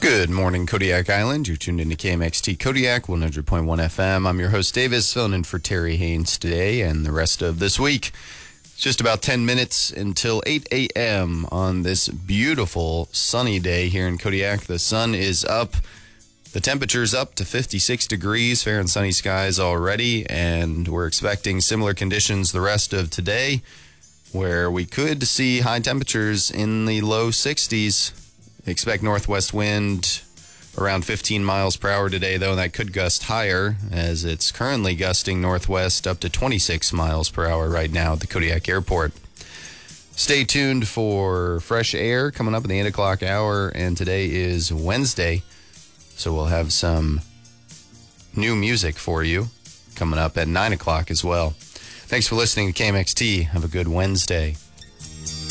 Good morning, Kodiak Island. You're tuned into KMXT Kodiak 100.1 FM. I'm your host, Davis, filling in for Terry Haynes today and the rest of this week. It's just about 10 minutes until 8 a.m. on this beautiful sunny day here in Kodiak. The sun is up. The temperature's up to 56 degrees, fair and sunny skies already, and we're expecting similar conditions the rest of today, where we could see high temperatures in the low 60s. Expect northwest wind around 15 miles per hour today, though, and that could gust higher, as it's currently gusting northwest up to 26 miles per hour right now at the Kodiak Airport. Stay tuned for fresh air coming up in the 8 o'clock hour, and today is Wednesday, so we'll have some new music for you coming up at 9 o'clock as well. Thanks for listening to KMXT. Have a good Wednesday.